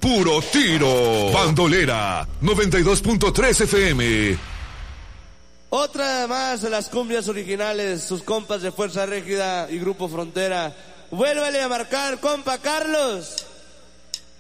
puro tiro. Bandolera 92.3 FM. Otra más de las cumbias originales, sus compas de Fuerza Régida y Grupo Frontera. Vuélvale a marcar, compa Carlos.